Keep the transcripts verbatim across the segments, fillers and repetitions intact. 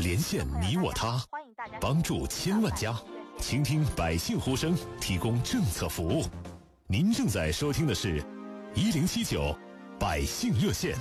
连线你我他，帮助千万家，倾听百姓呼声，提供政策服务。您正在收听的是一零七九百姓热线。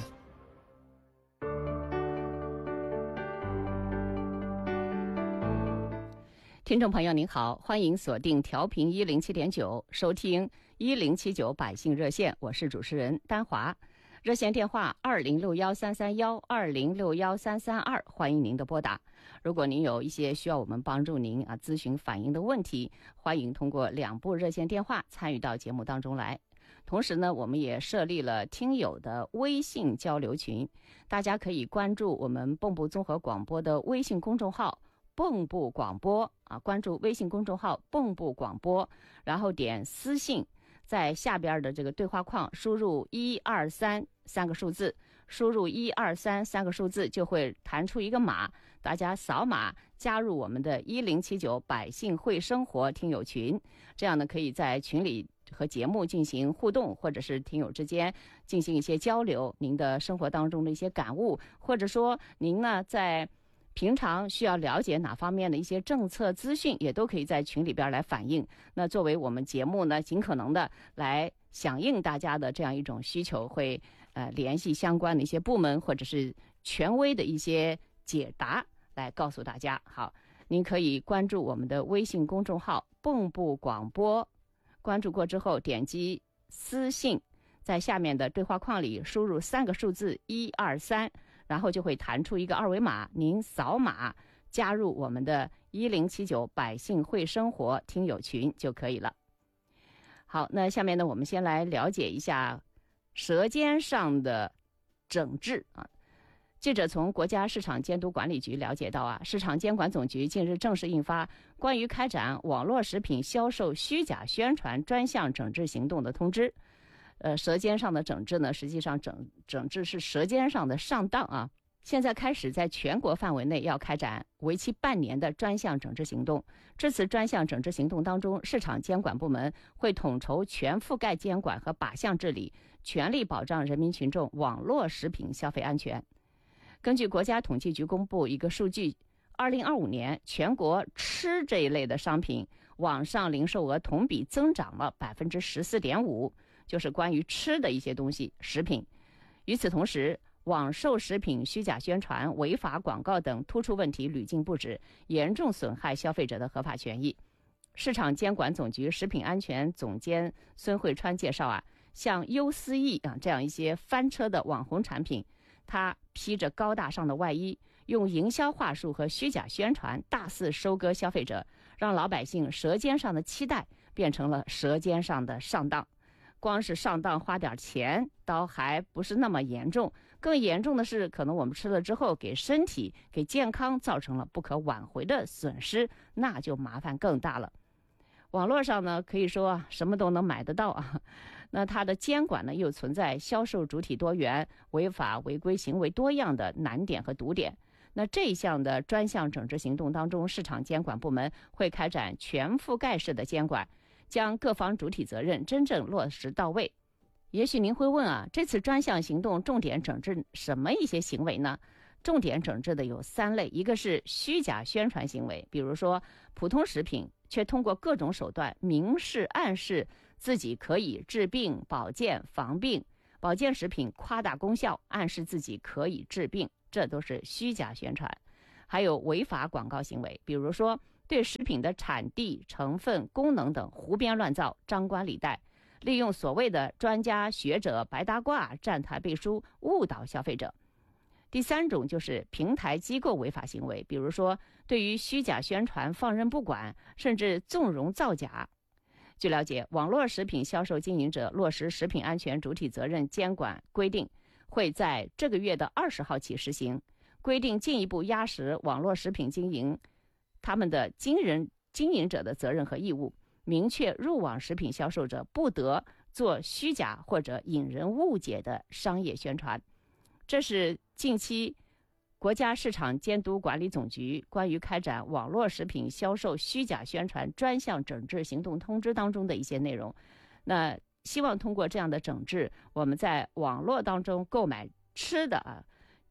听众朋友您好，欢迎锁定调频一零七点九，收听一零七九百姓热线，我是主持人丹华。热线电话二零六幺三三幺二零六幺三三二，欢迎您的拨打。如果您有一些需要我们帮助您啊咨询反映的问题，欢迎通过两部热线电话参与到节目当中来。同时呢，我们也设立了听友的微信交流群，大家可以关注我们蚌埠综合广播的微信公众号蚌埠广播啊，关注微信公众号蚌埠广播，然后点私信，在下边的这个对话框输入一二三三个数字，输入一二三三个数字就会弹出一个码，大家扫码加入我们的一零七九百姓会生活听友群，这样呢可以在群里和节目进行互动，或者是听友之间进行一些交流，您的生活当中的一些感悟，或者说您呢在平常需要了解哪方面的一些政策资讯，也都可以在群里边来反映。那作为我们节目呢，尽可能的来响应大家的这样一种需求，会呃联系相关的一些部门或者是权威的一些解答来告诉大家。好，您可以关注我们的微信公众号蚌埠广播，关注过之后点击私信，在下面的对话框里输入三个数字一二三，然后就会弹出一个二维码，您扫码加入我们的一零七九百姓会生活听友群就可以了。好，那下面呢，我们先来了解一下舌尖上的整治啊。记者从国家市场监督管理局了解到啊，市场监管总局近日正式印发关于开展网络食品销售虚假宣传专项整治行动的通知。呃，舌尖上的整治呢，实际上整整治是舌尖上的上当啊。现在开始在全国范围内要开展为期半年的专项整治行动。这次专项整治行动当中，市场监管部门会统筹全覆盖监管和靶向治理，全力保障人民群众网络食品消费安全。根据国家统计局公布一个数据，二零二五年全国吃这一类的商品网上零售额同比增长了 百分之十四点五， 就是关于吃的一些东西食品。与此同时，网售食品虚假宣传、违法广告等突出问题屡禁不止，严重损害消费者的合法权益。市场监管总局食品安全总监孙慧川介绍啊，像优思逸啊这样一些翻车的网红产品，它披着高大上的外衣，用营销话术和虚假宣传大肆收割消费者，让老百姓舌尖上的期待变成了舌尖上的上当。光是上当花点钱倒还不是那么严重，更严重的是可能我们吃了之后给身体给健康造成了不可挽回的损失，那就麻烦更大了。网络上呢，可以说什么都能买得到啊，那它的监管呢又存在销售主体多元、违法违规行为多样的难点和堵点。那这一项的专项整治行动当中，市场监管部门会开展全覆盖式的监管，将各方主体责任真正落实到位。也许您会问啊，这次专项行动重点整治什么一些行为呢？重点整治的有三类，一个是虚假宣传行为，比如说普通食品却通过各种手段明示暗示自己可以治病、保健、防病；保健食品夸大功效，暗示自己可以治病，这都是虚假宣传。还有违法广告行为，比如说对食品的产地、成分、功能等胡编乱造、张冠李戴，利用所谓的专家学者白大褂站台背书，误导消费者。第三种就是平台机构违法行为，比如说对于虚假宣传放任不管，甚至纵容造假。据了解，网络食品销售经营者落实食品安全主体责任监管规定会在这个月的二十号起实行，规定进一步压实网络食品经营他们的经营经营者的责任和义务，明确入网食品销售者不得做虚假或者引人误解的商业宣传。这是近期国家市场监督管理总局关于开展网络食品销售虚假宣传专项整治行动通知当中的一些内容。那希望通过这样的整治，我们在网络当中购买吃的啊，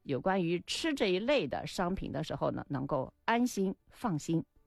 有关于吃这一类的商品的时候呢，能够安心放心。